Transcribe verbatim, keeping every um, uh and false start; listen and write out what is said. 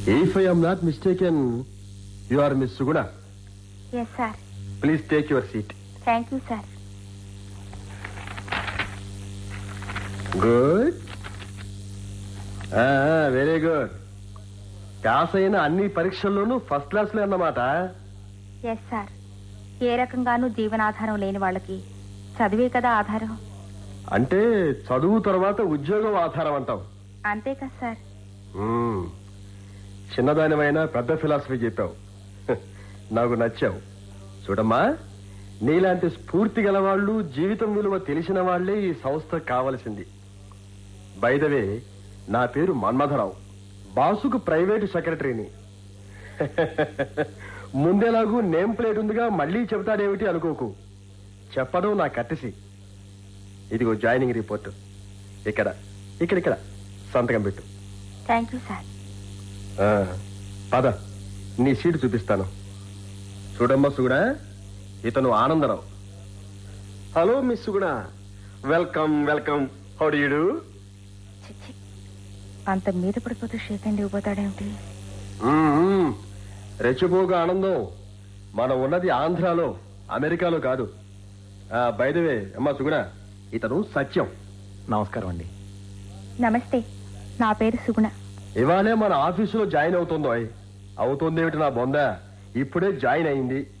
If I am not mistaken, you are Miss Suguna. Yes, sir. Please take your seat. Thank you, sir. Good. Ah, very good. Pass అయిన అన్ని పరీక్షల్లోనూ first class లో అన్నమాట. Yes sir. ఏ రకంగానూ జీవనాధారం లేని వాళ్ళకి చదివే కదా ఆధారం. అంటే చదువు తర్వాత ఉద్యోగం ఆధారం అంటావు. అంతే కదా సార్. చిన్నదానివైనా పెద్ద ఫిలాసఫీ చెప్పావు. నాకు నచ్చావు. చూడమ్మా, నీలాంటి స్ఫూర్తి గల వాళ్ళు, జీవితం విలువ తెలిసిన వాళ్లే ఈ సంస్థ కావలసింది. బై ద వే, నా పేరు మన్మథరావు, బాసుకు ప్రైవేటు సెక్రటరీని. ముందేలాగూ నేమ్ ప్లేట్ ఉందిగా, మళ్లీ చెబుతాడేమిటి అనుకోకు. చెప్పడం నా కట్టసి. ఇదిగో జాయినింగ్ రిపోర్టు. ఇక్కడ ఇక్కడ ఇక్కడ సంతకం పెట్టు. Thank you sir. పద, నీ సీటు చూపిస్తాను. చూడమ్మా సుగుణ, ఇతను Anandarao. Hello miss Suguna, welcome welcome. How do you do? అంత మీద పడిపోతే షేక్ హ్యాండ్ ఇవ్వబోతాడేమిటి? రెచ్చిపోగా ఆనందం. మనం ఉన్నది ఆంధ్రాలో, అమెరికాలో కాదు. బై ద వే అమ్మా సుగుణ, ఇతను సత్యం. నమస్కారం అండి. నమస్తే, నా పేరు సుగుణ. ఇవాళే మన ఆఫీసులో జాయిన్ అవుతుందో. అవుతుందేమిటి నా బొంద, ఇప్పుడే జాయిన్ అయింది.